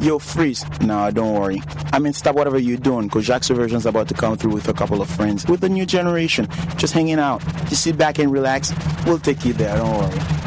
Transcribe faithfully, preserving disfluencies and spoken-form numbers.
Yo, Freeze. Nah, don't worry. I mean, stop whatever you're doing, because Jacques Sauvageon's about to come through with a couple of friends with the new generation. Just hanging out. Just sit back and relax. We'll take you there, don't worry.